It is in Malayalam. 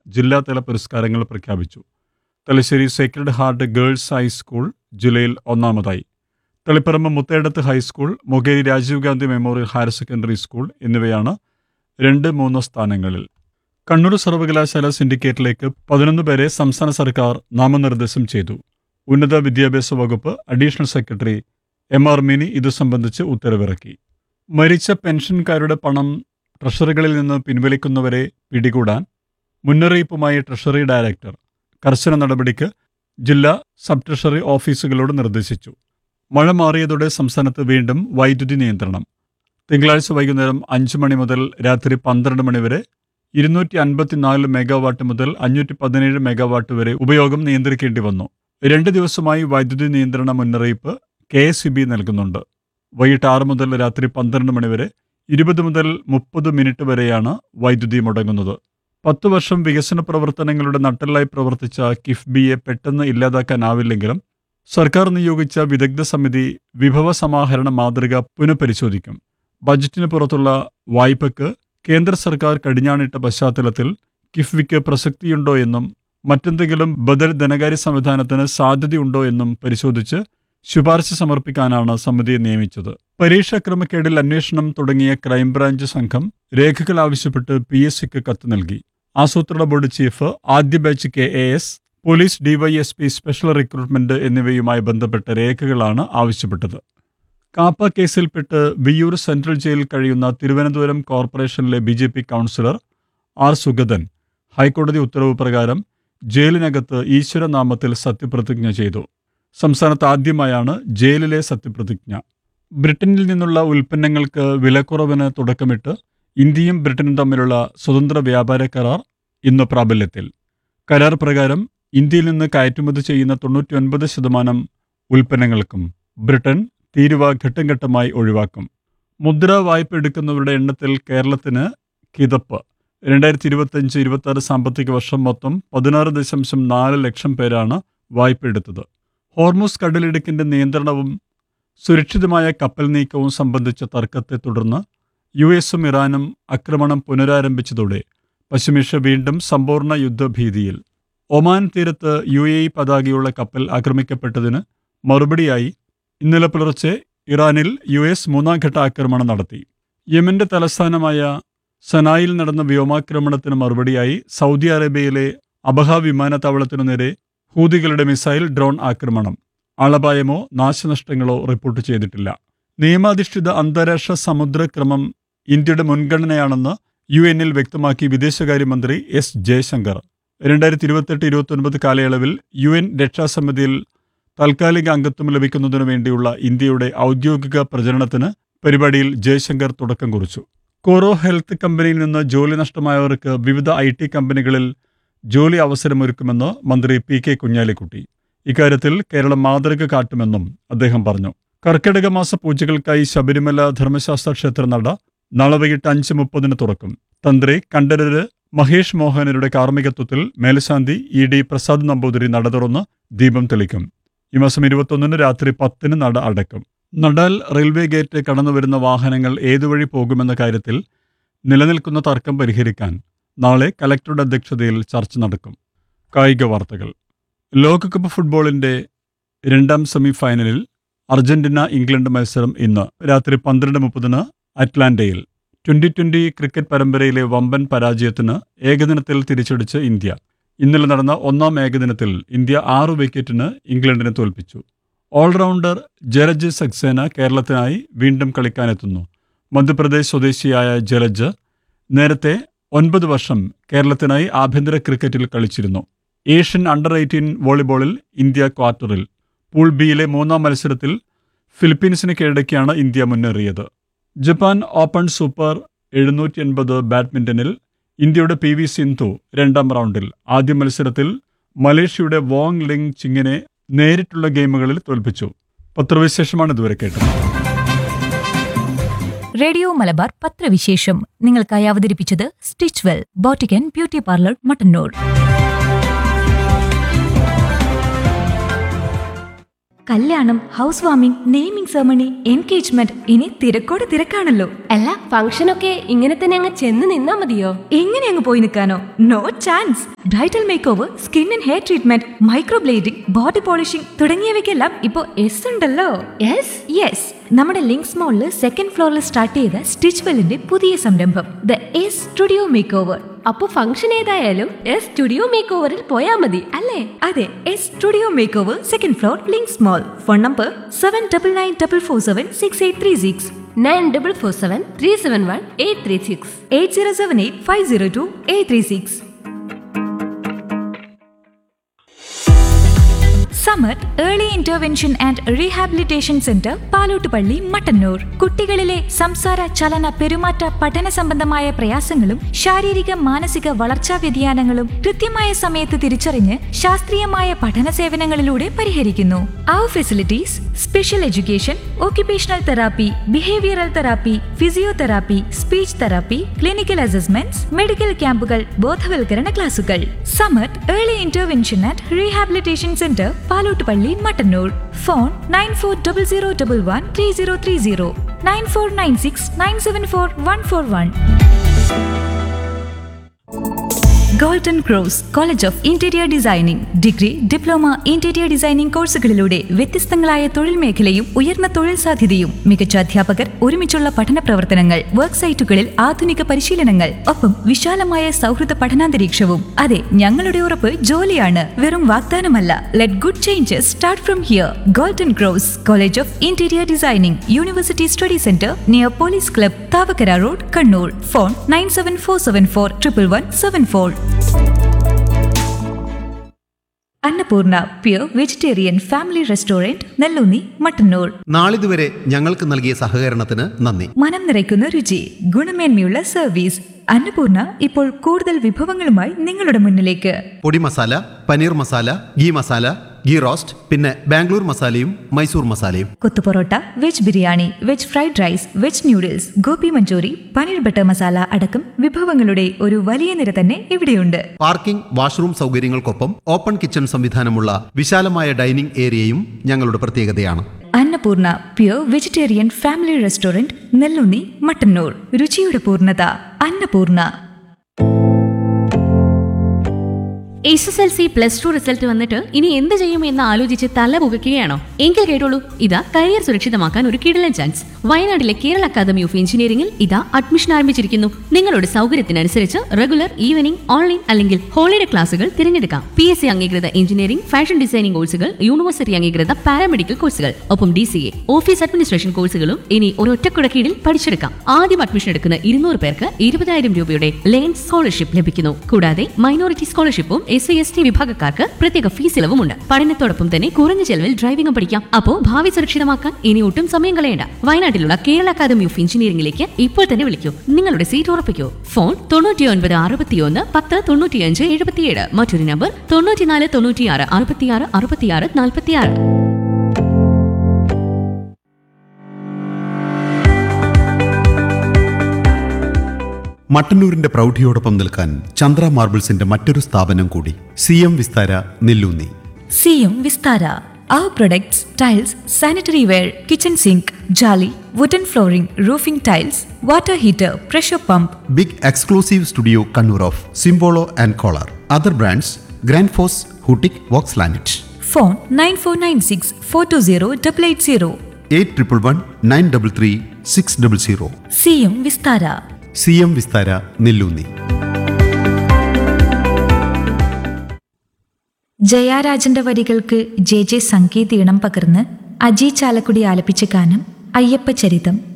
ജില്ലാതല പുരസ്കാരങ്ങൾ പ്രഖ്യാപിച്ചു. Thalassery Sacred heart girls high school ജില്ലയിൽ ഒന്നാമതായി. Taliparamba Muthedath high school, Mokeri Rajeev Gandhi memorial higher secondary school എന്നിവയാണ് 2, 3 സ്ഥാനങ്ങളിൽ. കണ്ണൂർ സർവകലാശാല സിൻഡിക്കേറ്റിലേക്ക് 11 പേരെ സംസ്ഥാന സർക്കാർ നാമനിർദ്ദേശം ചെയ്തു. ഉന്നത വിദ്യാഭ്യാസ വകുപ്പ് അഡീഷണൽ സെക്രട്ടറി MR മിനി ഇതു സംബന്ധിച്ച് ഉത്തരവിറക്കി. മരിച്ച പെൻഷൻകാരുടെ പണം ട്രഷറികളിൽ നിന്ന് പിൻവലിക്കുന്നവരെ പിടികൂടാൻ മുന്നറിയിപ്പുമായി ട്രഷറി ഡയറക്ടർ കർശന നടപടിക്ക് ജില്ലാ സബ് ട്രഷറി ഓഫീസുകളോട് നിർദ്ദേശിച്ചു. മഴ മാറിയതോടെ സംസ്ഥാനത്ത് വീണ്ടും വൈദ്യുതി നിയന്ത്രണം. തിങ്കളാഴ്ച വൈകുന്നേരം 5 മണി മുതൽ രാത്രി 12 മണി വരെ 254 മെഗാവാട്ട് മുതൽ 517 മെഗാവാട്ട് വരെ ഉപയോഗം നിയന്ത്രിക്കേണ്ടി വന്നു. 2 ദിവസമായി വൈദ്യുതി നിയന്ത്രണ മുന്നറിയിപ്പ് KSEB നൽകുന്നുണ്ട്. വൈകിട്ട് 6 മുതൽ രാത്രി 12 മണി വരെ 20 മുതൽ 30 മിനിറ്റ് വരെയാണ് വൈദ്യുതി മുടങ്ങുന്നത്. 10 വർഷം വികസന പ്രവർത്തനങ്ങളുടെ നട്ടെല്ലായി പ്രവർത്തിച്ച കിഫ്ബിയെ പെട്ടെന്ന് ഇല്ലാതാക്കാനാവില്ലെങ്കിലും സർക്കാർ നിയോഗിച്ച വിദഗ്ധ സമിതി വിഭവ സമാഹരണ മാതൃക പുനഃപരിശോധിക്കും. ബജറ്റിന് പുറത്തുള്ള വായ്പയ്ക്ക് കേന്ദ്ര സർക്കാർ കടിഞ്ഞാണിട്ട പശ്ചാത്തലത്തിൽ കിഫ്ബിക്ക് പ്രസക്തിയുണ്ടോ എന്നും മറ്റെന്തെങ്കിലും ബദൽ ധനകാര്യ സംവിധാനത്തിന് സാധ്യതയുണ്ടോ എന്നും പരിശോധിച്ച് ശുപാർശ സമർപ്പിക്കാനാണ് സമിതിയെ നിയമിച്ചത്. പരീക്ഷാ ക്രമക്കേടിൽ അന്വേഷണം തുടങ്ങിയ ക്രൈംബ്രാഞ്ച് സംഘം രേഖകൾ ആവശ്യപ്പെട്ട് PSCക്ക് കത്ത് നൽകി. ആസൂത്രണ ബോർഡ് ചീഫ്, ആദ്യ batch KAS, police DYSP special recruitment എന്നിവയുമായി ബന്ധപ്പെട്ട രേഖകളാണ് ആവശ്യപ്പെട്ടത്. കാപ്പ കേസിൽപ്പെട്ട് വിയ്യൂർ സെൻട്രൽ ജയിലിൽ കഴിയുന്ന തിരുവനന്തപുരം കോർപ്പറേഷനിലെ BJP കൗൺസിലർ R. സുഗതൻ ഹൈക്കോടതി ഉത്തരവ് പ്രകാരം ജയിലിനകത്ത് ഈശ്വരനാമത്തിൽ സത്യപ്രതിജ്ഞ ചെയ്തു. സംസ്ഥാനത്ത് ആദ്യമായാണ് ജയിലിലെ സത്യപ്രതിജ്ഞ. ബ്രിട്ടനിൽ നിന്നുള്ള ഉൽപ്പന്നങ്ങൾക്ക് വിലക്കുറവിന് തുടക്കമിട്ട് ഇന്ത്യയും ബ്രിട്ടനും തമ്മിലുള്ള സ്വതന്ത്ര വ്യാപാര കരാർ ഇന്ന് പ്രാബല്യത്തിൽ. കരാർ പ്രകാരം ഇന്ത്യയിൽ നിന്ന് കയറ്റുമതി ചെയ്യുന്ന 99% ഉൽപ്പന്നങ്ങൾക്കും ബ്രിട്ടൻ തീരുവ ഘട്ടം ഘട്ടമായി ഒഴിവാക്കും. മുദ്രാ വായ്പ എടുക്കുന്നവരുടെ എണ്ണത്തിൽ കേരളത്തിന് കിതപ്പ്. 2025-26 സാമ്പത്തിക വർഷം മൊത്തം 16.4 ലക്ഷം പേരാണ് വായ്പ എടുത്തത്. ഹോർമുസ് കടലിടുക്കിന്റെ നിയന്ത്രണവും സുരക്ഷിതമായ കപ്പൽ നീക്കവും സംബന്ധിച്ച തർക്കത്തെ തുടർന്ന് US-ഉം ഇറാനും ആക്രമണം പുനരാരംഭിച്ചതോടെ പശ്ചിമേഷ്യ വീണ്ടും സമ്പൂർണ്ണ യുദ്ധഭീതിയിൽ. ഒമാൻ തീരത്ത് UAE പതാകയുള്ള കപ്പൽ ആക്രമിക്കപ്പെട്ടതിന് മറുപടിയായി ഇന്നലെ പുലർച്ചെ ഇറാനിൽ US 3ാം ഘട്ട ആക്രമണം നടത്തി. യമന്റെ തലസ്ഥാനമായ സനായിൽ നടന്ന വ്യോമാക്രമണത്തിന് മറുപടിയായി സൗദി അറേബ്യയിലെ അബഹ വിമാനത്താവളത്തിനു നേരെ ഹൂതികളുടെ മിസൈൽ ഡ്രോൺ ആക്രമണം. ആളപായമോ നാശനഷ്ടങ്ങളോ റിപ്പോർട്ട് ചെയ്തിട്ടില്ല. നിയമാധിഷ്ഠിത അന്താരാഷ്ട്ര സമുദ്രക്രമം ഇന്ത്യയുടെ മുൻഗണനയാണെന്ന് UN-ൽ വ്യക്തമാക്കി വിദേശകാര്യമന്ത്രി S. ജയശങ്കർ. 2028-29 കാലയളവിൽ UN രക്ഷാസമിതിയിൽ താൽക്കാലിക അംഗത്വം ലഭിക്കുന്നതിനു വേണ്ടിയുള്ള ഇന്ത്യയുടെ ഔദ്യോഗിക പ്രചരണത്തിന് പരിപാടിയിൽ ജയശങ്കർ തുടക്കം കുറിച്ചു. കോറോ ഹെൽത്ത് കമ്പനിയിൽ നിന്ന് ജോലി നഷ്ടമായവർക്ക് വിവിധ IT കമ്പനികളിൽ ജോലി അവസരമൊരുക്കുമെന്ന് മന്ത്രി PK കുഞ്ഞാലിക്കുട്ടി. ഇക്കാര്യത്തിൽ കേരളം മാതൃക കാട്ടുമെന്നും അദ്ദേഹം പറഞ്ഞു. കർക്കിടക മാസ പൂജകൾക്കായി ശബരിമല ധർമ്മശാസ്ത്ര ക്ഷേത്ര നട നാളെ വൈകിട്ട് 5:30 തുറക്കും. തന്ത്രി കണ്ഠരര് മഹേഷ് മോഹനരുടെ കാർമ്മികത്വത്തിൽ മേൽശാന്തി ED പ്രസാദ് നമ്പൂതിരി നട തുറന്ന് ദീപം തെളിക്കും. ഈ മാസം 21 രാത്രി 10 നട അടക്കും. നടാൽ റെയിൽവേ ഗേറ്റ് കടന്നുവരുന്ന വാഹനങ്ങൾ ഏതുവഴി പോകുമെന്ന കാര്യത്തിൽ നിലനിൽക്കുന്ന തർക്കം പരിഹരിക്കാൻ നാളെ കലക്ടറുടെ അധ്യക്ഷതയിൽ ചർച്ച നടക്കും. കായിക വാർത്തകൾ. ലോകകപ്പ് ഫുട്ബോളിന്റെ 2ാം സെമിഫൈനലിൽ അർജന്റീന ഇംഗ്ലണ്ട് മത്സരം ഇന്ന് രാത്രി 12:30 അറ്റ്ലാന്റയിൽ. 2020 ക്രിക്കറ്റ് പരമ്പരയിലെ വമ്പൻ പരാജയത്തിന് ഏകദിനത്തിൽ തിരിച്ചടിച്ച് ഇന്ത്യ. ഇന്നലെ നടന്ന 1ാം ഏകദിനത്തിൽ ഇന്ത്യ 6 വിക്കറ്റിന് ഇംഗ്ലണ്ടിനെ തോൽപ്പിച്ചു. ഓൾറൗണ്ടർ ജലജ് സക്സേന കേരളത്തിനായി വീണ്ടും കളിക്കാനെത്തുന്നു. മധ്യപ്രദേശ് സ്വദേശിയായ ജലജ് നേരത്തെ 9 വർഷം കേരളത്തിനായി ആഭ്യന്തര ക്രിക്കറ്റിൽ കളിച്ചിരുന്നു. ഏഷ്യൻ അണ്ടർ-18 വോളിബോളിൽ ഇന്ത്യ ക്വാർട്ടറിൽ. പൂൾ ബിയിലെ 3ാം മത്സരത്തിൽ ഫിലിപ്പീൻസിന് കീഴടക്കിയാണ് ഇന്ത്യ മുന്നേറിയത്. ജപ്പാൻ ഓപ്പൺ സൂപ്പർ 780 ബാഡ്മിന്റണിൽ ഇന്ത്യയുടെ PV സിന്ധു 2ാം റൗണ്ടിൽ. ആദ്യ മത്സരത്തിൽ മലേഷ്യയുടെ വോങ് ലിങ് ചിങ്ങിനെ നേരിട്ടുള്ള ഗെയിമുകളിൽ തോൽപ്പിച്ചു. പത്രവിശേഷമാണ് ഇതുവരെ കേട്ടത്. റേഡിയോ മലബാർ പത്രവിശേഷം നിങ്ങൾക്കായി അവതരിപ്പിച്ചത് stitch well boutique and beauty parlour Mattannur. കല്യാണം, house warming, naming ceremony, engagement, ഇനി തിരക്കോട് തിരക്കാണല്ലോ. അല്ല, ഫംഗ്ഷനൊക്കെ ഇങ്ങനെ തന്നെ അങ്ങ് ചെന്ന് നിന്നാ മതിയോ? എങ്ങനെ അങ്ങ് പോയി നിൽക്കാനോ? No chance. Bridal make over, skin and hair treatment, microblading, body polishing തുടങ്ങിയവയ്ക്കെല്ലാം ഇപ്പോ എസ് ഉണ്ടല്ലോ. യെസ്, നമ്മുടെ ലിങ്ക്സ് മോളില് സെക്കൻഡ് ഫ്ലോറിൽ സ്റ്റാർട്ട് ചെയ്ത സ്റ്റിച്ച് വെല്ലിന്റെ പുതിയ സംരംഭം the S studio make over. അപ്പൊ ഫംഗ്ഷൻ ഏതായാലും എസ് സ്റ്റുഡിയോ മേക്ക് ഓവറിൽ പോയാ മതി അല്ലേ? അതെ, S studio make over, second floor, links mall. Phone number 7994476836, 9447371836, 8078502836. Samath early intervention and rehabilitation centre, Palottupalli, Mattannur. കുട്ടികളിലെ സംസാര, ചലന, പെരുമാറ്റ, പഠന സംബന്ധമായ പ്രയാസങ്ങളും ശാരീരിക മാനസിക വളർച്ചാ വ്യതിയാനങ്ങളും കൃത്യമായ സമയത്ത് തിരിച്ചറിഞ്ഞ് ശാസ്ത്രീയമായ പഠന സേവനങ്ങളിലൂടെ പരിഹരിക്കുന്നു. അവർ facilities: special education, occupational therapy, behavioural therapy, physiotherapy, speech therapy, clinical assessments, medical ക്യാമ്പുകൾ, ബോധവൽക്കരണ ക്ലാസുകൾ. Samath early intervention and rehabilitation centre, Palottupalli, Mattannur. Phone 9400113030, 9496974141. Golden cross college of interior designing degree, diploma, interior designing കോഴ്സുകളിലൂടെ വ്യത്യസ്തങ്ങളായ തൊഴിൽ മേഖലയും ഉയർന്ന തൊഴിൽ സാധ്യതയും, മികച്ച അധ്യാപകർ, ഒരുമിച്ചുള്ള പഠന പ്രവർത്തനങ്ങൾ, വർക്ക് സൈറ്റുകളിൽ ആധുനിക പരിശീലനങ്ങൾ, ഒപ്പം വിശാലമായ സൗഹൃദ പഠനാന്തരീക്ഷവും. അതെ, ഞങ്ങളുടെ ഉറപ്പ് ജോലിയാണ്, വെറും വാഗ്ദാനമല്ല. Let good changes start from here. Golden cross college of interior designing, university study centre, near police club, Thavakkara road, Kannur. Phone 9747411174. Annapurna pure vegetarian family restaurant, Nelloonni, Mattannur. നാളിതുവരെ ഞങ്ങൾക്ക് നൽകിയ സഹകരണത്തിന് നന്ദി. മനം നിറയ്ക്കുന്ന രുചി, ഗുണമേന്മയുള്ള സർവീസ്. അന്നപൂർണ ഇപ്പോൾ കൂടുതൽ വിഭവങ്ങളുമായി നിങ്ങളുടെ മുന്നിലേക്ക്. പൊടി മസാല, പനീർ മസാല, ഗീ മസാല, ഗീ റോസ്റ്റ്, പിന്നെ ബാംഗ്ലൂർ മസാലയും മൈസൂർ മസാലയും. കൊത്തു parotta, veg biryani, veg fried rice, veg noodles, Gopi Manchurian, paneer butter masala അടക്കം വിഭവങ്ങളുടെ ഒരു വലിയ നിര തന്നെ ഇവിടെയുണ്ട്. പാർക്കിംഗ്, വാഷ്റൂം സൗകര്യങ്ങൾക്കൊപ്പം ഓപ്പൺ കിച്ചൺ സംവിധാനമുള്ള വിശാലമായ ഡൈനിംഗ് ഏരിയയും ഞങ്ങളുടെ പ്രത്യേകതയാണ്. Annapurna pure vegetarian family restaurant, Nelloonni, Mattannur. രുചിയുടെ പൂർണ്ണത അന്നപൂർണ. SSLC +2 റിസൾട്ട് വന്നിട്ട് ഇനി എന്ത് ചെയ്യുമെന്ന് ആലോചിച്ച് തല പുകയ്ക്കുകയാണോ? എങ്കിൽ കേട്ടോളൂ, ഇതാ കരിയർ സുരക്ഷിതമാക്കാൻ ഒരു കിടിലൻ ചാൻസ്. വയനാട്ടിലെ കേരള അക്കാദമി ഓഫ് എഞ്ചിനീയറിംഗിൽ ഇതാ അഡ്മിഷൻ ആരംഭിച്ചിരിക്കുന്നു. നിങ്ങളുടെ സൗകര്യത്തിനനുസരിച്ച് റെഗുലർ, ഈവനിംഗ്, ഓൺലൈൻ അല്ലെങ്കിൽ ഹോളിഡേ ക്ലാസുകൾ തിരഞ്ഞെടുക്കാം. PSC അംഗീകൃത എഞ്ചിനീയറിംഗ്, ഫാഷൻ ഡിസൈനിംഗ് കോഴ്സുകൾ, യൂണിവേഴ്സിറ്റി അംഗീകൃത പാരാമെഡിക്കൽ കോഴ്സുകൾ, ഒപ്പം DCA, ഓഫീസ് അഡ്മിനിസ്ട്രേഷൻ കോഴ്സുകളും ഇനി ഒരൊറ്റക്കുട കീഴിൽ പഠിച്ചെടുക്കാം. ആദ്യം അഡ്മിഷൻ എടുക്കുന്ന 200 പേർക്ക് 20,000 രൂപയുടെ ലേൺ സ്കോളർഷിപ്പ് ലഭിക്കുന്നു. കൂടാതെ മൈനോറിറ്റി സ്കോളർഷിപ്പും SC/ST വിഭാഗക്കാർക്ക് പ്രത്യേക ഫീസ് ഇളവുമുണ്ട്. പഠനത്തോടൊപ്പം തന്നെ കുറഞ്ഞ ചെലവിൽ ഡ്രൈവിംഗും പഠിക്കാം. അപ്പോൾ ഭാവി സുരക്ഷിതമാക്കാൻ ഇനി ഒട്ടും സമയം കളയേണ്ട. വയനാട്ടിലുള്ള കേരള അക്കാദമി ഓഫ് എഞ്ചിനീയറിംഗിലേക്ക് ഇപ്പോൾ തന്നെ വിളിക്കൂ. നിങ്ങളുടെ സീറ്റ് ഉറപ്പിക്കൂ. ഫോൺ 9961109577. മറ്റൊരു നമ്പർ 9496666646. മട്ടന്നൂരിന്റെ പ്രൗഢിയോടൊപ്പം നിൽക്കാൻ ചന്ദ്ര മാർബിൾസിന്റെ മറ്റൊരു സ്ഥാപനം കൂടി, CM Vistara, Nelloonni. CM Vistara. Our products: tiles, sanitary ware, kitchen sink, jolly, wooden flooring, roofing tiles, water heater, pressure pump. Big exclusive studio Kannur of സിംബോളോ and collar. Other brands: grand FOSS, ഹൂട്ടിക്, Woakes ലാനറ്റ്. Phone 9496420880. 8111933600. CM Vistara. CM Vistara, Nelloonni. ജയാരാജന്റെ വരികൾക്ക് JJ സംഗീത ഈണം പകർന്ന് അജി ചാലക്കുടി ആലപിച്ച ഗാനം അയ്യപ്പ ചരിതം.